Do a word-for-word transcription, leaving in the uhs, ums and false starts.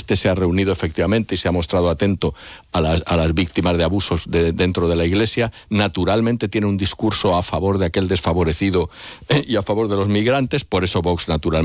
este se ha reunido efectivamente y se ha mostrado atento a las, a las víctimas de abusos de, dentro de la Iglesia, naturalmente tiene un discurso a favor de aquel desfavorecido y a favor de los migrantes, por eso Vox naturalmente